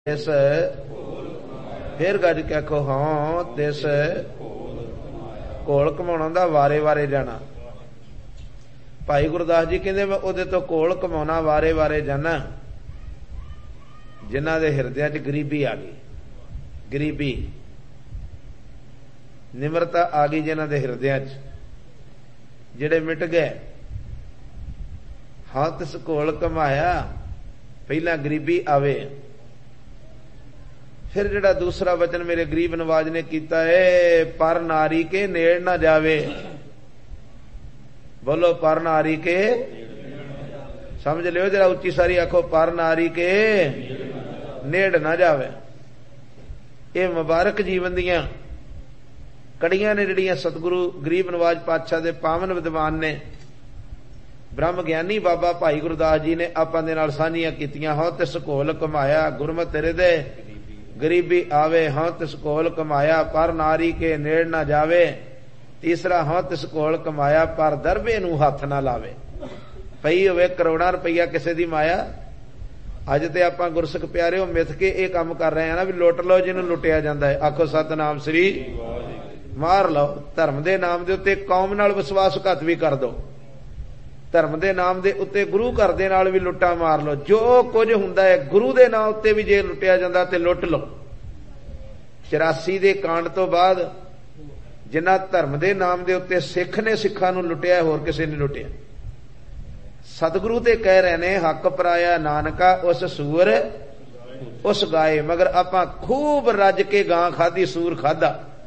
तिस फिर गज के आखो हाँ तिस घोल कमाउणा दा वारे वारे जाना। भाई गुरदास जी कहते मैं उहदे तो घोल कमाउणा वारे वारे जाना जिन्हां दे हिरदियां च गरीबी आ गई, गरीबी निमरता आ गई जिन्हां दे हिरदियां च, जिहड़े मिट गए। हाँ तिस घोल कमाया, पहला गरीबी आवे। फिर जिहड़ा दूसरा वचन मेरे गरीब नवाज ने कीता है, पर नारी के नेड़ ना जावे। बोलो पर नारी के, समझ लियो जरा उच्ची सारी आखो, पर नारी के नेड़ ना जावे। ये मुबारक जीवन दियां कड़ियां ने जिहड़ियां सतगुरु गरीब नवाज पातशाह दे पावन विद्वान ने ब्रह्म ज्ञानी बाबा भाई गुरदास जी ने आपां दे नाल साझीआं कीतियां। हाँ तिस घोल कमाया, गुरमत तेरे दे गरीबी आवे। हाँ तिस घोल कमाया, पर नारी के नेड़ ना जावे। तीसरा हाँ तिस घोल कमाया, पर दरबे नूं हथ ना लावे। पई होवे करोड़ां रुपया किसे दी माया। अज ते आपां गुरसिख प्यारिओ मिथ के ये काम कर रहे हैं ना भी लुट लो जिन्होंने लुटिया जाता है। आखो सतनाम श्री मार लो। धर्म दे नाम दे उत्ते कौम नाल विश्वासघात भी कर दो, धर्म दे नाम दे उत्ते गुरु घर दे नाल भी लुट्टा मार लो। जो कुछ हुंदा है गुरु दे नाम उत्ते भी जे लुटिया जांदा ते लुट लो। 84 दे कांड तो बाद जिन्ना धर्म दे नाम दे उत्ते सिख ने सिखां नूं लुटिया, होर किसे ने लुटिया। सतगुरु ते कह रहे ने हक पराया नानका उस सूर उस गाए। मगर आपां खूब रज के गां खाधी, सूर खाधा,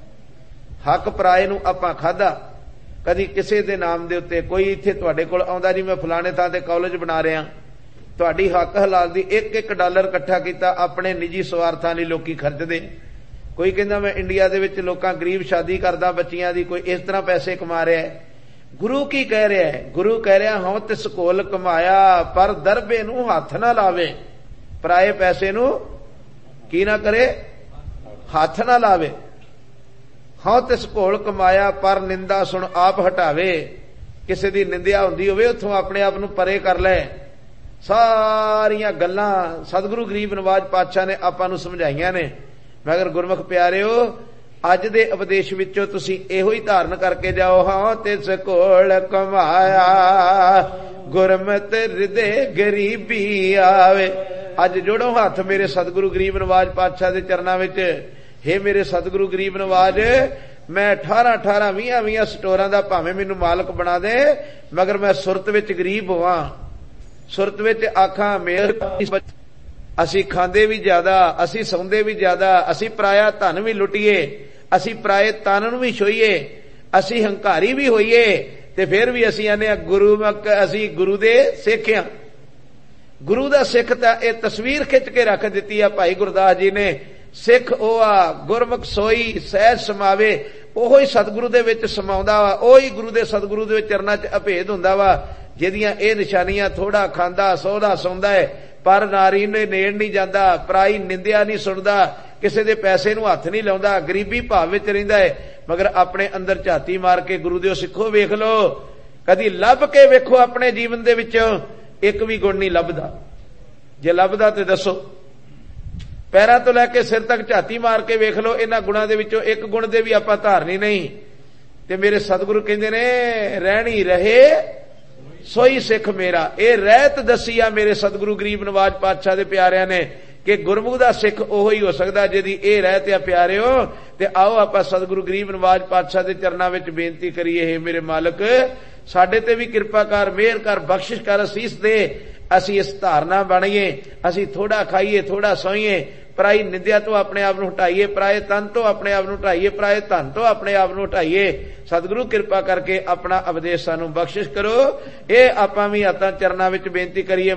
हक पराए नूं आपां खाधा। कदी किसी दे नाम दे उत्ते कोई इत्थे तुहाडे कोल आउंदा जी मैं फलाने थां ते कॉलेज बना रहा, तुहाडी हक हलाल दी $1 इकट्ठा कीता अपने निजी स्वार्थां लई लोकी खर्चदे। कोई कहंदा मैं इंडिया दे विच लोकां गरीब शादी करदा बच्चियां दी, कोई इस तरह पैसे कमा रहा है। गुरु की कह रहा है? गुरु कह रहा हाँ तिस घोल कमाया, पर दरबे नूं हथ ना लावे। पराए पैसे नूं की ना करे, हथ ना लावे। हाँ तिस घोल कमाया, पर निंदा सुन आप हटावे। किसी दी निंदिया हुंदी होवे उत्थों अपने आप नूं परे कर ले। सारियां गल्लां सतगुरु गरीब नवाज पातशाह ने आपां नूं समझाईयां ने। मगर गुरमुख प्यारिओ अज दे उपदेश विचों तुसीं इहो ही धारण करके जाओ। हाँ तिस घोल कमाया, गुरमत हृदय गरीबी आवे। अज जोड़ो हाथ मेरे सतगुरु गरीब नवाज पातशाह दे चरनां विच। हे मेरे सतगुरु गरीब नवाज, मैं 18 20 स्टोरां दा भावें मैनूं मालक बना दे, मगर मैं सुरत विच गरीब होवां। सुरत विच आखां मेर असी खांदे भी ज्यादा, असी सौंदे भी ज्यादा, असी पराया धन भी लुटिए, असी पराए तन नूं भी छोईए, असी हंकारी भी होईए, ते फिर भी असी आने गुरु असी गुरु दे सिख हां। गुरु दा सिख तां इह तस्वीर खिच के रख दित्ती आ भाई गुरदास जी ने। सिख ओ आ गुरमुख सोई सहज समावे। ओहो ही सतगुरु दे विच समाउंदा वा, ओही गुरु दे सतगुरु दे चरनां च अभेद हुंदा वा। जिहदियां इह निशानियां थोड़ा खांदा सौदा सौंदा है, पर नारी ने नेड़ नहीं जांदा, पराई निंदिया नहीं सुणदा, किसी दे पैसे नूं हथ नहीं लाउंदा, गरीबी भाव विच रहिंदा है। मगर अपने अंदर झाती मार के गुरु दिओ सिखो वेख लो, कदी लभ के वेखो अपने जीवन दे विचों एक भी गुण नहीं लभदा। जे लभदा ते दसो। पैरां तो लैके सिर तक झाती मार के वेख लो, इन्हां गुणां दे विचों एक गुण दे भी आपां धारनी नहीं। ते मेरे सतगुरु कहंदे ने रहणी रहे सोई सिख मेरा। ये रहत दसी आ मेरे सतगुरु गरीब नवाज पातशाह दे प्यारिਆਂ ने कि गुरमुख दा सिख ओहो ही हो सकदा जिहदी ये रहत आ। प्यारिओ ते आओ आपां सतगुरु गरीब नवाज पातशाह दे चरनां विच बेनती करिए, हे मेरे मालक साडे ते भी किरपा कर, मेहर कर, बख्शिश कर, असीस दे। असी इस धारना बणीए, असी थोड़ा खाईए थोड़ा सोईए, पराई निंदिया तो अपने आप नूं हटाईए, पराए तन तो अपने आप नूं हटाईए, पराए धन तो अपने आप नूं हटाईए। सतगुरु किरपा करके अपना उपदेश सानूं बख्शिश करो। ये आपां भी हत्थां चरनां विच बेनती करिए।